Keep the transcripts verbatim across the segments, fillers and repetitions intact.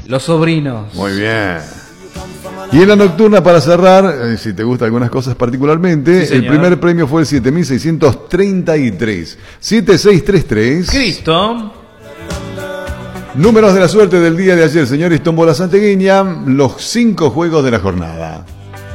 Los sobrinos. Muy bien. Y en la nocturna, para cerrar, eh, si te gustan algunas cosas particularmente, sí, el primer premio fue el siete mil seiscientos treinta y tres. siete seis tres tres. Cristo. Números de la suerte del día de ayer, señores. Tómbola santegueña, los cinco juegos de la jornada.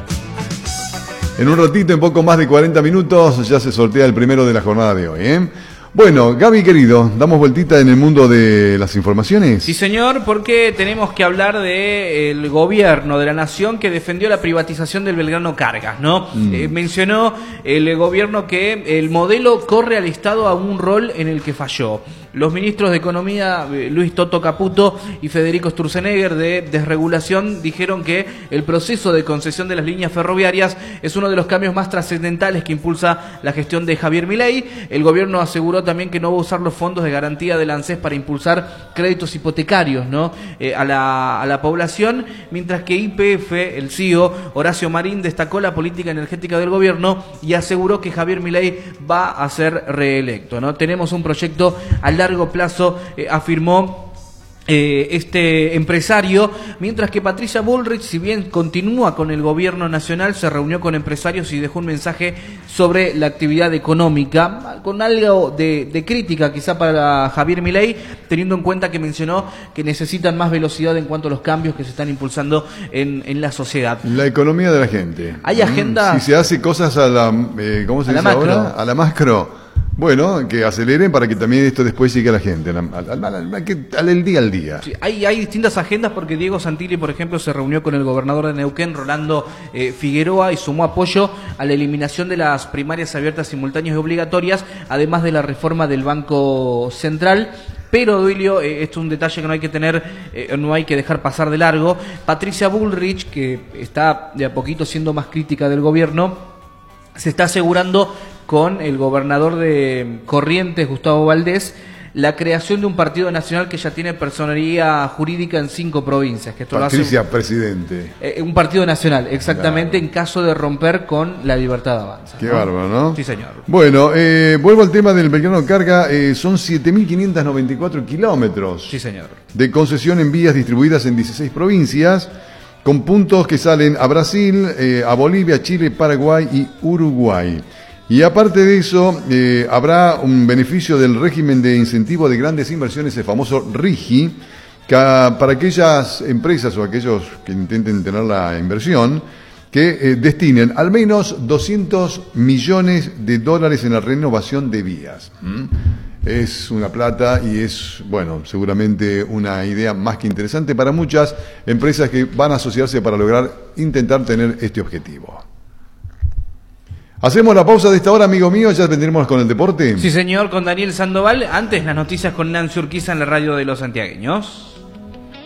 En un ratito, en poco más de cuarenta minutos, ya se sortea el primero de la jornada de hoy, ¿eh? Bueno, Gaby querido, ¿damos vueltita en el mundo de las informaciones? Sí, señor, porque tenemos que hablar del gobierno de la nación que defendió la privatización del Belgrano Cargas, ¿no? Mm. Eh, mencionó el gobierno que el modelo corre al Estado a un rol en el que falló. Los ministros de Economía, Luis Toto Caputo y Federico Sturzenegger, de Desregulación, dijeron que el proceso de concesión de las líneas ferroviarias es uno de los cambios más trascendentales que impulsa la gestión de Javier Milei. El gobierno aseguró también que no va a usar los fondos de garantía del ANSES para impulsar créditos hipotecarios, ¿no? eh, a, la, a la población, mientras que Y P F, el C E O, Horacio Marín, destacó la política energética del gobierno y aseguró que Javier Milei va a ser reelecto, ¿no? Tenemos un proyecto al largo plazo, eh, afirmó eh, este empresario, mientras que Patricia Bullrich, si bien continúa con el gobierno nacional, se reunió con empresarios y dejó un mensaje sobre la actividad económica, con algo de, de crítica quizá para Javier Milei, teniendo en cuenta que mencionó que necesitan más velocidad en cuanto a los cambios que se están impulsando en, en la sociedad. La economía de la gente. Hay agendas... Si se hace cosas a la... Eh, ¿Cómo se a dice la macro. ahora? A la macro. Bueno, que aceleren para que también esto después llegue a la gente, al, al, al, al, al día al día. Sí, hay, hay distintas agendas porque Diego Santilli, por ejemplo, se reunió con el gobernador de Neuquén, Rolando eh, Figueroa, y sumó apoyo a la eliminación de las primarias abiertas, simultáneas y obligatorias, además de la reforma del Banco Central. Pero, Duilio, eh, esto es un detalle que no hay que tener, eh, no hay que dejar pasar de largo. Patricia Bullrich, que está de a poquito siendo más crítica del gobierno, se está asegurando con el gobernador de Corrientes, Gustavo Valdés, la creación de un partido nacional que ya tiene personería jurídica en cinco provincias. Que esto Patricia, lo hace, presidente. Eh, un partido nacional, exactamente, claro, en caso de romper con la Libertad Avanza. Qué ¿no? bárbaro, ¿no? Sí, señor. Bueno, eh, vuelvo al tema del Belgrano Carga. Eh, son siete mil quinientos noventa y cuatro kilómetros. Sí, señor. De concesión en vías distribuidas en dieciséis provincias, con puntos que salen a Brasil, eh, a Bolivia, Chile, Paraguay y Uruguay. Y aparte de eso, eh, habrá un beneficio del régimen de incentivo de grandes inversiones, el famoso RIGI, que para aquellas empresas o aquellos que intenten tener la inversión, que eh, destinen al menos doscientos millones de dólares en la renovación de vías. ¿Mm? Es una plata y es, bueno, seguramente una idea más que interesante para muchas empresas que van a asociarse para lograr intentar tener este objetivo. Hacemos la pausa de esta hora, amigo mío, ya vendremos con el deporte. Sí, señor, con Daniel Sandoval. Antes las noticias con Nancy Urquiza en la radio de los santiagueños.